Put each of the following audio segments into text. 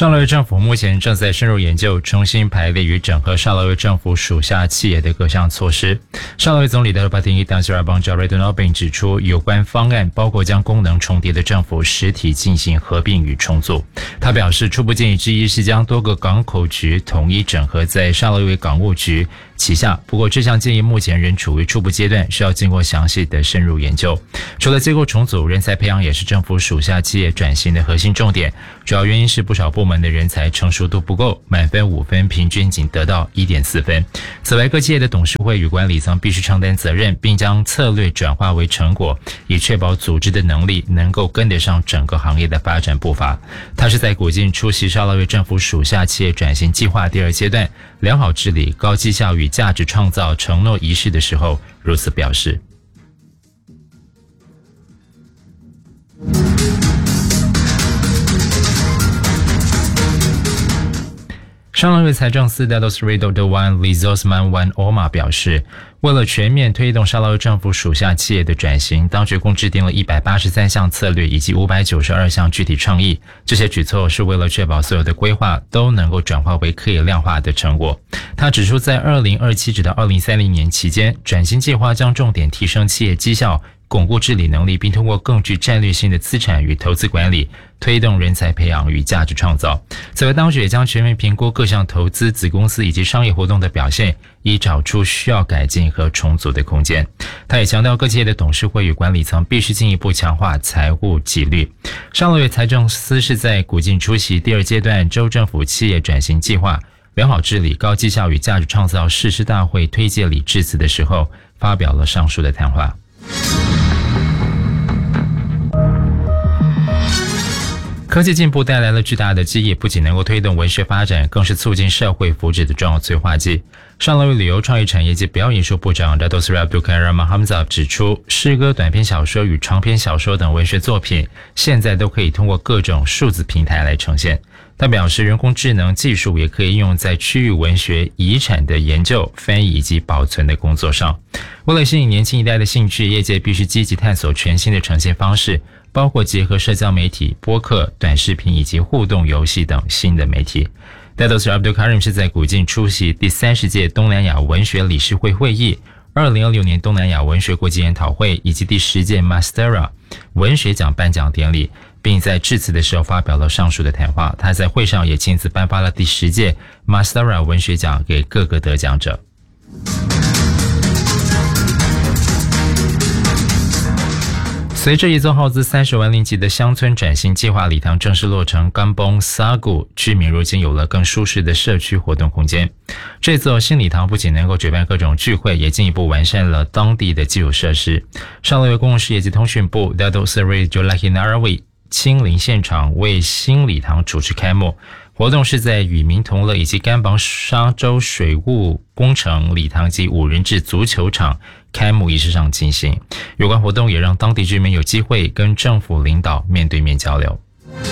沙劳越政府目前正在深入研究重新排列与整合沙劳越政府属下企业的各项措施。沙劳越总理德鲁巴丁伊当西尔邦加瑞顿奥并指出，有关方案包括将功能重叠的政府实体进行合并与重组。他表示，初步建议之一是将多个港口局统一整合在沙劳越港务局旗下，不过这项建议目前仍处于初步阶段，需要经过详细的深入研究。除了结构重组，人才培养也是政府属下企业转型的核心重点，主要原因是不少部门的人才成熟度不够，满分5分，平均仅得到 1.4 分。此外，各企业的董事会与管理层必须承担责任，并将策略转化为成果，以确保组织的能力能够跟得上整个行业的发展步伐。他是在古晋出席沙劳越政府属下企业转型计划第2阶段良好治理、高绩效与价值创造承诺仪式的时候如此表示。沙劳越财政司 Datuk Seri Dr. Wan Lizosman Wan Omar 表示，为了全面推动沙劳越政府属下企业的转型，当局共制定了183项策略以及592项具体倡议。这些举措是为了确保所有的规划都能够转化为可以量化的成果。他指出，在2027直到2030年期间，转型计划将重点提升企业绩效，巩固治理能力，并通过更具战略性的资产与投资管理，推动人才培养与价值创造。此外，当局也将全面评估各项投资、子公司以及商业活动的表现，以找出需要改进和重组的空间。他也强调，各企业的董事会与管理层必须进一步强化财务纪律。沙劳越财政司是在古晋出席第2阶段州政府企业转型计划良好治理、高绩效与价值创造誓师大会推介礼致辞的时候，发表了上述的谈话。科技进步带来了巨大的机遇，不仅能够推动文学发展，更是促进社会福祉的重要催化剂。沙劳越旅游创意产业及表演艺术部长 Datuk Seri Abdul Karim Hamzah 指出，诗歌、短篇小说与长篇小说等文学作品现在都可以通过各种数字平台来呈现。他表示，人工智能技术也可以应用在区域文学遗产的研究、翻译以及保存的工作上。为了吸引年轻一代的兴趣，业界必须积极探索全新的呈现方式，包括结合社交媒体、播客、短视频以及互动游戏等新的媒体。Datuk Seri Abdul Karim 是在古晋出席第30届东南亚文学理事会会议、2026年东南亚文学国际研讨会以及第10届 Mastera 文学奖颁奖典礼，并在致辞的时候发表了上述的谈话。他在会上也亲自颁发了第10届 Mastera 文学奖给各个得奖者。随着一座耗资30万令吉的乡村转型计划礼堂正式落成，甘崩沙古居民如今有了更舒适的社区活动空间。这座新礼堂不仅能够举办各种聚会，也进一步完善了当地的基础设施。沙劳越公共事业及通讯部 Datuk Seri Jolaki Narawi 亲临现场为新礼堂主持开幕。活动是在与民同乐以及甘榜沙洲水务工程礼堂及5人制足球场开幕仪式上进行。有关活动也让当地居民有机会跟政府领导面对面交流。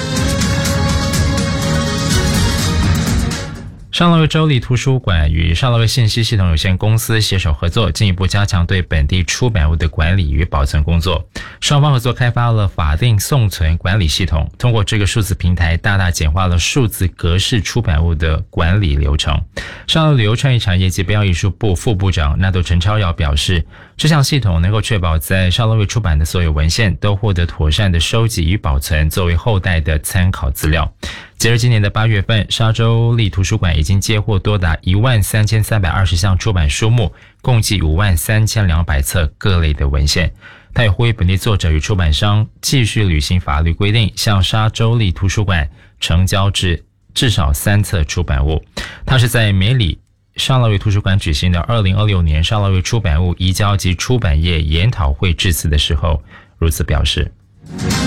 沙劳越州立图书馆与沙劳越信息系统有限公司携手合作，进一步加强对本地出版物的管理与保存工作。双方合作开发了法定送存管理系统，通过这个数字平台，大大简化了数字格式出版物的管理流程。沙劳越旅游创意产业及表演艺术部副部长纳杜陈超尧表示，这项系统能够确保在沙劳越出版的所有文献都获得妥善的收集与保存，作为后代的参考资料。截至今年的8月份，沙洲立图书馆已经接获多达13320项出版书目，共计53200册各类的文献。他也呼吁本地作者与出版商继续履行法律规定，向沙洲立图书馆呈交至少3册出版物。他是在梅里沙劳越图书馆举行的2026年沙劳越出版物移交及出版业研讨会致辞的时候如此表示。